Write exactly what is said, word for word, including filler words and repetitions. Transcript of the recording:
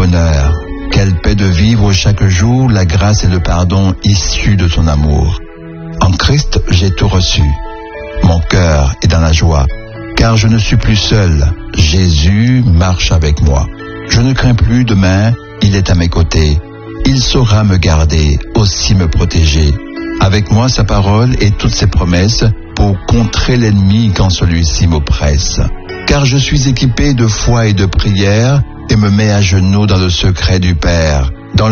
bonheur, quelle paix de vivre chaque jour la grâce et le pardon issus de ton amour. En Christ, j'ai tout reçu. Mon cœur est dans la joie, car je ne suis plus seul. Jésus marche avec moi. Je ne crains plus demain, il est à mes côtés. Il saura me garder, aussi me protéger. Avec moi sa parole et toutes ses promesses pour contrer l'ennemi quand celui-ci m'oppresse. Car je suis équipé de foi et de prière et me mets à genoux dans le secret du Père.